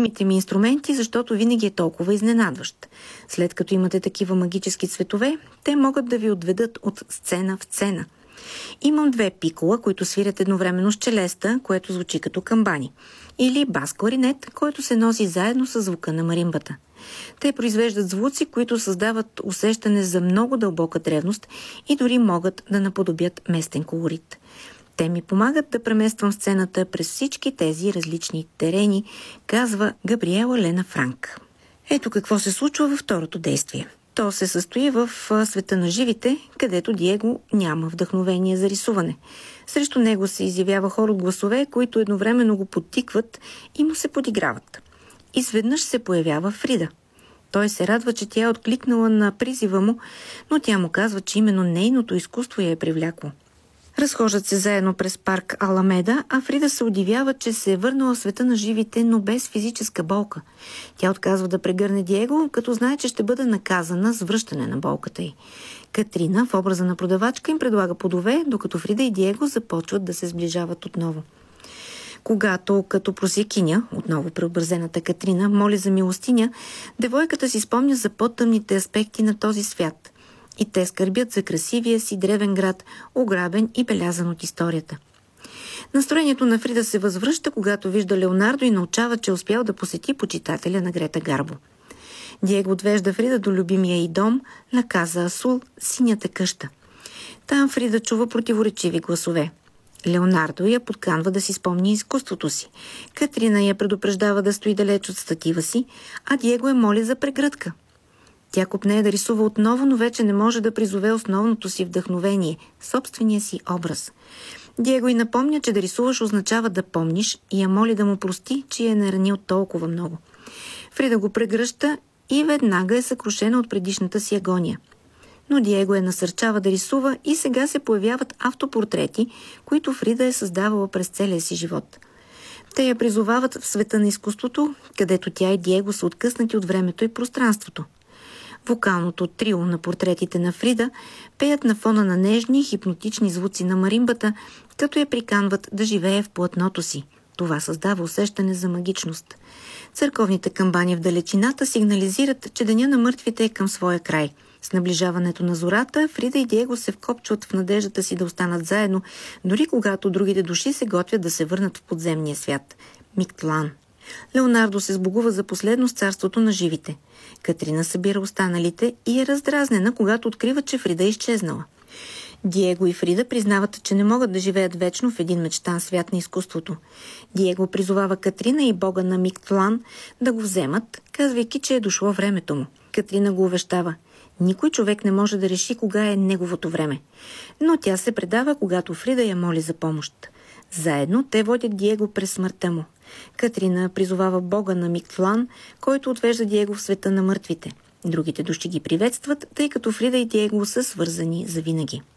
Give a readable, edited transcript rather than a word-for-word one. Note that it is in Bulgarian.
любимите ми инструменти, защото винаги е толкова изненадващ. След като имате такива магически цветове, те могат да ви отведат от сцена в сцена. Имам 2 пикола, които свирят едновременно с челеста, което звучи като камбани. Или бас-кларинет, който се носи заедно с звука на маримбата. Те произвеждат звуци, които създават усещане за много дълбока древност и дори могат да наподобят местен колорит. Те ми помагат да премествам сцената през всички тези различни терени, казва Габриела Лена Франк. Ето какво се случва във второто действие. То се състои в света на живите, където Диего няма вдъхновение за рисуване. Срещу него се изявява хор от гласове, които едновременно го подтикват и му се подиграват. Изведнъж се появява Фрида. Той се радва, че тя е откликнала на призива му, но тя му казва, че именно нейното изкуство я е привлякло. Разхождат се заедно през парк Аламеда, а Фрида се удивява, че се е върнала в света на живите, но без физическа болка. Тя отказва да прегърне Диего, като знае, че ще бъде наказана с връщане на болката й. Катрина, в образа на продавачка, им предлага плодове, докато Фрида и Диего започват да се сближават отново. Когато, като просекиня, отново преобразената Катрина, моли за милостиня, девойката си спомня за по-тъмните аспекти на този свят. И те скърбят за красивия си древен град, ограбен и белязан от историята. Настроението на Фрида се възвръща, когато вижда Леонардо и научава, че е успял да посети почитателя на Грета Гарбо. Диего отвежда Фрида до любимия й дом, на Каза Асул, синята къща. Там Фрида чува противоречиви гласове. Леонардо я подканва да си спомни изкуството си. Катрина я предупреждава да стои далеч от статива си, а Диего я моли за прегръдка. Тя копнее да рисува отново, но вече не може да призове основното си вдъхновение – собствения си образ. Диего й напомня, че да рисуваш означава да помниш и я моли да му прости, че я е наранил толкова много. Фрида го прегръща и веднага е съкрушена от предишната си агония. Но Диего я насърчава да рисува и сега се появяват автопортрети, които Фрида е създавала през целия си живот. Те я призовават в света на изкуството, където тя и Диего са откъснати от времето и пространството. Вокалното трио на портретите на Фрида пеят на фона на нежни, хипнотични звуци на маримбата, като я приканват да живее в платното си. Това създава усещане за магичност. Църковните камбани в далечината сигнализират, че Деня на мъртвите е към своя край. С наближаването на зората, Фрида и Диего се вкопчват в надеждата си да останат заедно, дори когато другите души се готвят да се върнат в подземния свят. Миктлан. Леонардо се сбогува за последно с царството на живите. Катрина събира останалите и е раздразнена, когато открива, че Фрида е изчезнала. Диего и Фрида признават, че не могат да живеят вечно в един мечтан свят на изкуството. Диего призовава Катрина и бога на Миктлан да го вземат, казвайки, че е дошло времето му. Катрина го увещава. Никой човек не може да реши кога е неговото време. Но тя се предава, когато Фрида я моли за помощ. Заедно те водят Диего през смъртта му. Катрина призовава бога на Миктлан, който отвежда Диего в света на мъртвите. Другите души ги приветстват, тъй като Фрида и Диего са свързани завинаги.